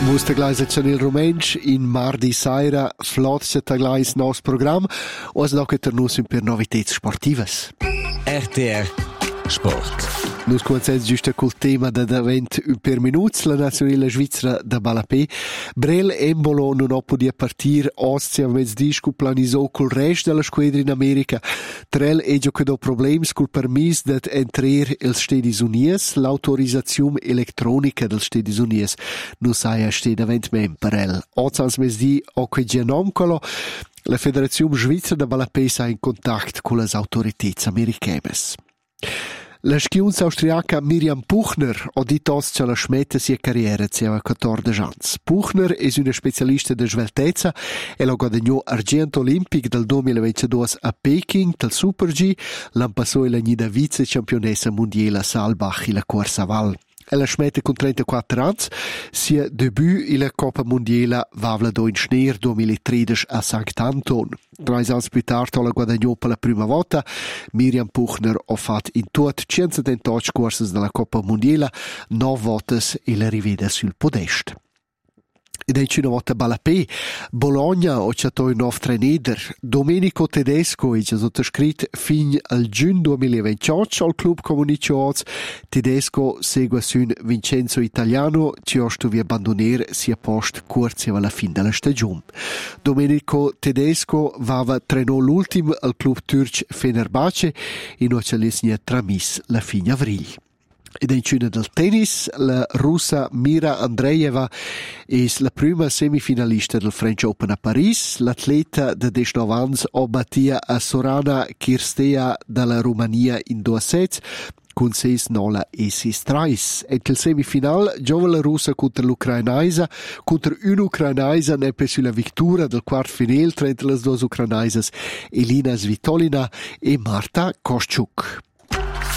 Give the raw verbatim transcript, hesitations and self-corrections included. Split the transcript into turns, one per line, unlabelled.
Vus taglais a Chanel Romensch in mardi saira flotsia taglais nos program os doc eternus per novitets sportivas.
R T R Sport.
Nus comienzem giusto col tema da davent per minuts la nazionale svizzera da Balapé. Brel Embolo non ho podia partir ostia mezzdisch cu planisò col rest della squadra in America. Trel e gio che do problems col permis dat entrer els Stedis Unies, l'autorizzazione elettronica dels Stedis Unies. Nu sai a ste davent mem per el. Ozans mezzdi o che genomcolo la Federazione Svizzera da Balapé sa in contact con le autorità americanas. La schiunza austriaca Miriam Puchner ha detto che la smette sia carriera a quattordici anni. Puchner è una specialista di sveltezza e ha guadagnato argento olimpico del duemilaventidue a Peking del Super G, l'anno passato è la nida vice campionessa mondiale a Saalbach e la corsa a Val. Ella smette con trentaquattro anni, sia debut in la Coppa Mondiale Vavlado in Schneer duemilatredici a Sankt Anton. Tre anni più tardi ha guadagnato per la prima volta. Miriam Puchner ha fatto in tutto centottantotto corse della Coppa Mondiale, nove volte e la rivede sul podest. Ed è una volta Balapé, Bologna ha fatto un nuovo trainer. Domenico Tedesco è già sottoscritto fin al giugno duemilaventotto al club Comunicazioni. Tedesco segue su un Vincenzo Italiano, che ha dovuto abbandonare sia posto corsi alla fine della stagione. Domenico Tedesco aveva trenato l'ultimo al club turco Fenerbahce e non ce l'ha tramis la fine avril. Ed in cina del tennis, la russa Mira Andreeva è la prima semifinalista del French Open a Paris. L'atleta di diciannove anni ha battuto a Sorana Cirstea dalla Romania in due set con sei nola e sei trais. E il semifinal giova la russa contro l'ucrainaisa, contro un'ucrainaisa ne per sulla vittoria del quarto finale tra le due ucrainaise Elina Svitolina e Marta Koschuk.